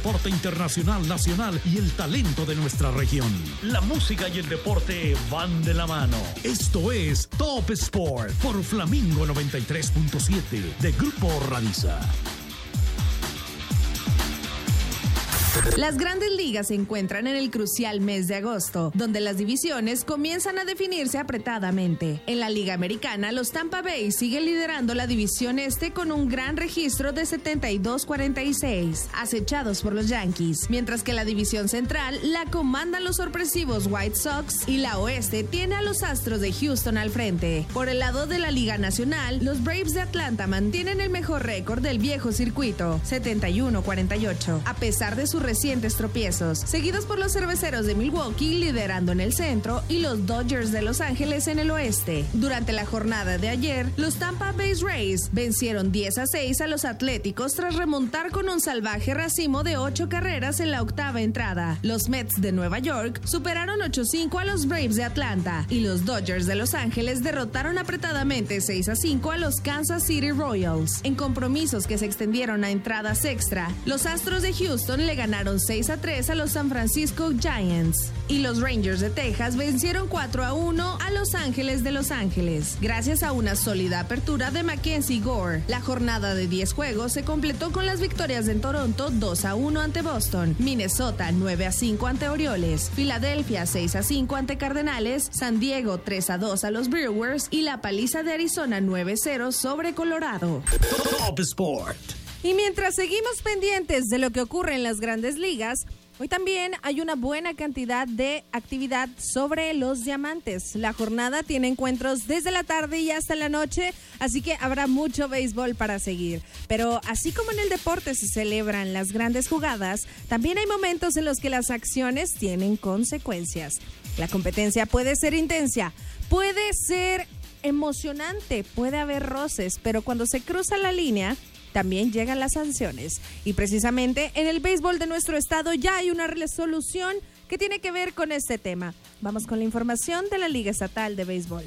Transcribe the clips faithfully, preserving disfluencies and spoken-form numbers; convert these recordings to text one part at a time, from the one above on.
deporte internacional, nacional y el talento de nuestra región. La música y el deporte van de la mano. Esto es Top Sport por Flamingo noventa y tres punto siete de Grupo Radiza. Las grandes ligas se encuentran en el crucial mes de agosto, donde las divisiones comienzan a definirse apretadamente. En la Liga Americana, los Tampa Bay siguen liderando la división este con un gran registro de setenta y dos cuarenta y seis, acechados por los Yankees, mientras que la división central la comandan los sorpresivos White Sox y la oeste tiene a los Astros de Houston al frente. Por el lado de la Liga Nacional, los Braves de Atlanta mantienen el mejor récord del viejo circuito, setenta y uno cuarenta y ocho, a pesar de sus recientes tropiezos, seguidos por los Cerveceros de Milwaukee liderando en el centro y los Dodgers de Los Ángeles en el oeste. Durante la jornada de ayer, los Tampa Bay Rays vencieron diez a seis a los Atléticos tras remontar con un salvaje racimo de ocho carreras en la octava entrada. Los Mets de Nueva York superaron ocho a cinco a los Braves de Atlanta y los Dodgers de Los Ángeles derrotaron apretadamente seis a cinco a los Kansas City Royals. En compromisos que se extendieron a entradas extra, los Astros de Houston le ganaron seis a tres a los San Francisco Giants y los Rangers de Texas vencieron cuatro a uno a Los Ángeles de Los Ángeles, gracias a una sólida apertura de Mackenzie Gore. La jornada de diez juegos se completó con las victorias en Toronto dos a uno ante Boston, Minnesota nueve a cinco ante Orioles, Filadelfia seis a cinco ante Cardenales, San Diego tres a dos a los Brewers y la paliza de Arizona nueve a cero sobre Colorado. Top Sport. Y mientras seguimos pendientes de lo que ocurre en las grandes ligas, hoy también hay una buena cantidad de actividad sobre los diamantes. La jornada tiene encuentros desde la tarde y hasta la noche, así que habrá mucho béisbol para seguir. Pero así como en el deporte se celebran las grandes jugadas, también hay momentos en los que las acciones tienen consecuencias. La competencia puede ser intensa, puede ser emocionante, puede haber roces, pero cuando se cruza la línea, también llegan las sanciones. Y precisamente en el béisbol de nuestro estado ya hay una resolución que tiene que ver con este tema. Vamos con la información de la Liga Estatal de Béisbol.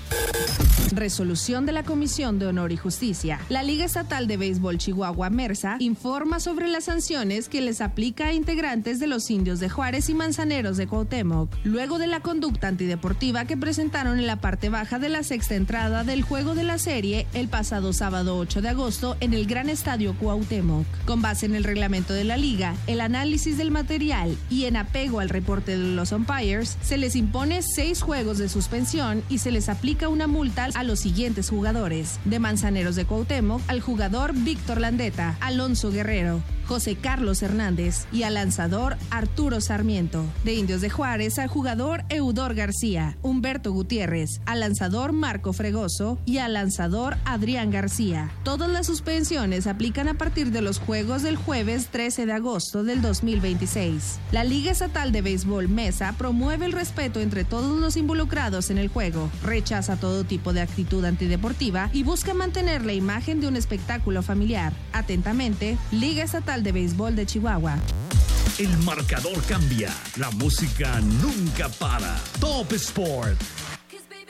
Resolución de la Comisión de Honor y Justicia. La Liga Estatal de Béisbol Chihuahua Mersa informa sobre las sanciones que les aplica a integrantes de los Indios de Juárez y Manzaneros de Cuauhtémoc, luego de la conducta antideportiva que presentaron en la parte baja de la sexta entrada del juego de la serie el pasado sábado ocho de agosto en el Gran Estadio Cuauhtémoc. Con base en el reglamento de la Liga, el análisis del material y en apego al reporte de los umpires, se les impone seis juegos de suspensión y se les aplica una multa a los siguientes jugadores: de Manzaneros de Cuauhtémoc, al jugador Víctor Landeta, Alonso Guerrero, José Carlos Hernández y al lanzador Arturo Sarmiento. De Indios de Juárez, al jugador Eudor García, Humberto Gutiérrez, al lanzador Marco Fregoso y al lanzador Adrián García. Todas las suspensiones aplican a partir de los juegos del jueves trece de agosto del dos mil veintiséis. La Liga Estatal de Béisbol Mesa promueve el respeto entre todos los involucrados en el juego, rechaza todo tipo de actitud antideportiva y busca mantener la imagen de un espectáculo familiar. Atentamente, Liga Estatal de Béisbol de Chihuahua. El marcador cambia, la música nunca para. Top Sport